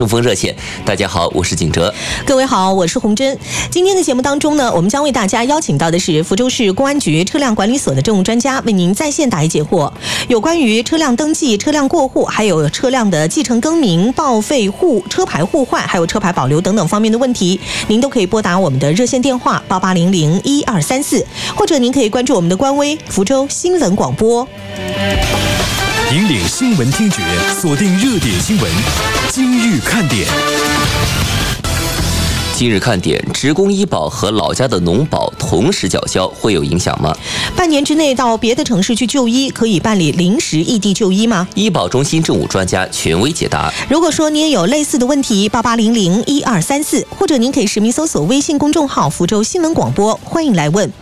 中风热线，大家好，我是景哲。 各位好，我是洪真。今天的节目当中呢，我们将为大家邀请到的是福州市公安局车辆管理所的政务专家，为您在线答疑解惑。有关于车辆登记、车辆过户，还有车辆的继承更名、报废、车牌互换，还有车牌保留等等方面的问题，您都可以拨打我们的热线电话88001234，或者您可以关注我们的官微福州新闻广播。 引领新闻听觉，锁定热点新闻，今日看点。 今日看点：职工医保和老家的农保同时缴销会有影响吗？ 半年之内到别的城市去就医，可以办理临时异地就医吗？ 医保中心政务专家权威解答。 如果说你也有类似的问题，88001234，或者您可以实名搜索微信公众号福州新闻广播，欢迎来问。